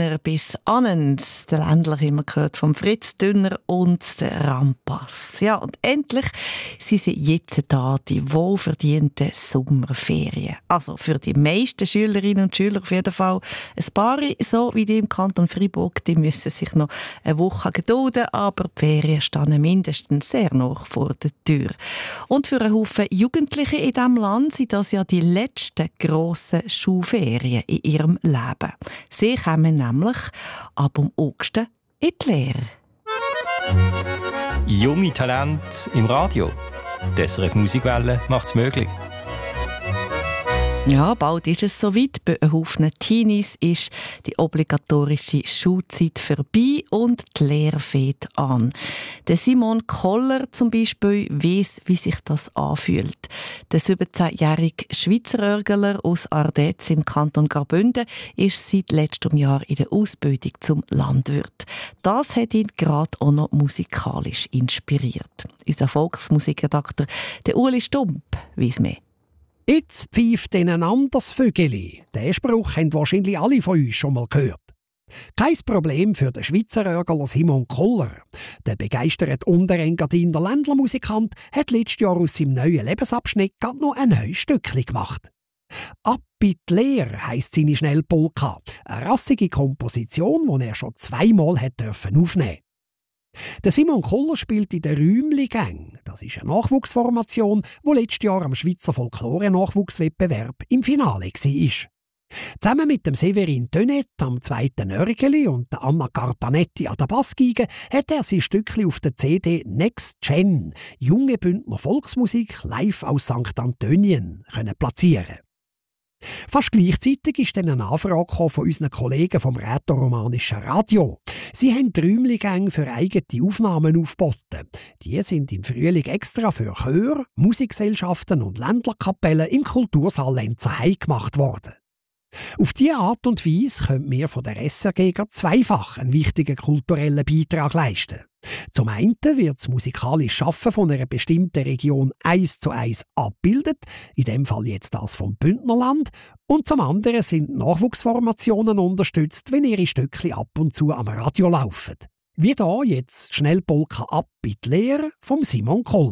Dünner bis Annens. Der Ländler haben wir gehört vom Fritz Dünner und der Rampas. Ja, und endlich sind sie jetzt da, die wohlverdienten Sommerferien. Also für die meisten Schülerinnen und Schüler auf jeden Fall ein paar, so wie die im Kanton Freiburg, die müssen sich noch eine Woche gedulden, aber die Ferien stehen mindestens sehr noch vor der Tür. Und für einen Haufen Jugendliche in diesem Land sind das ja die letzten grossen Schulferien in ihrem Leben. Sie kommen nämlich ab dem August in die Lehre. Junge Talente im Radio. Die SRF Musikwelle macht es möglich. Ja, bald ist es soweit. Bei einem Haufen Teenies ist die obligatorische Schulzeit vorbei und die Lehre fängt an. Der Simon Koller zum Beispiel weiss, wie sich das anfühlt. Der 17-jährige Schweizer Örgler aus Ardez im Kanton Graubünden ist seit letztem Jahr in der Ausbildung zum Landwirt. Das hat ihn gerade auch noch musikalisch inspiriert. Unser Volksmusikredakteur, der Uli Stump, weiss mehr. «Jetzt pfeift ein anderes Vögeli». Den Spruch haben wahrscheinlich alle von uns schon mal gehört. Kein Problem für den Schweizer Örgler Simon Koller. Der begeisterte Unterengadiner Ländlermusikant hat letztes Jahr aus seinem neuen Lebensabschnitt gerade noch ein neues Stückchen gemacht. «Ab in die Lehre» heisst seine Schnellpolka, eine rassige Komposition, die er schon zweimal aufnehmen durfte. Der Simon Koller spielt in der Rühmli-Gang. Das ist eine Nachwuchsformation, die letztes Jahr am Schweizer Folklore-Nachwuchswettbewerb im Finale war. Zusammen mit dem Severin Tönet am zweiten Örgeli und der Anna Carpanetti an der Bassgeige hat er sein Stückchen auf der CD «Next Gen» junge Bündner Volksmusik live aus St. Antonien platzieren. Fast gleichzeitig ist dann eine Anfrage von unseren Kollegen vom Rätoromanischen Radio. Sie haben die Räumlichgänge für eigene Aufnahmen aufgeboten. Die sind im Frühling extra für Chöre, Musikgesellschaften und Ländlerkapellen im Kultursaal Lenzerheim gemacht worden. Auf diese Art und Weise können wir von der SRG zweifach einen wichtigen kulturellen Beitrag leisten. Zum einen wird das musikalische Schaffen von einer bestimmten Region 1:1 abgebildet, in dem Fall jetzt das vom Bündnerland, und zum anderen sind Nachwuchsformationen unterstützt, wenn ihre Stückchen ab und zu am Radio laufen. Wie da jetzt Schnellpolka ab in die Lehre vom Simon Koller.